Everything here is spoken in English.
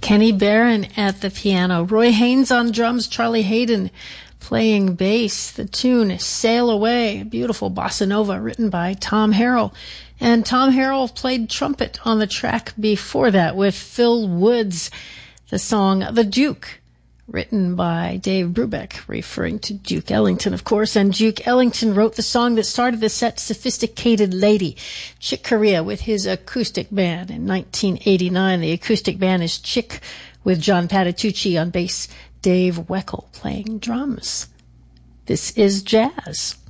Kenny Barron at the piano, Roy Haynes on drums, Charlie Hayden playing bass. The tune is Sail Away, a beautiful bossa nova written by Tom Harrell. And Tom Harrell played trumpet on the track before that with Phil Woods. The song The Duke, written by Dave Brubeck, referring to Duke Ellington, of course. And Duke Ellington wrote the song that started the set, Sophisticated Lady, Chick Corea with his acoustic band in 1989. The acoustic band is Chick with John Patitucci on bass, Dave Weckl playing drums. This is jazz.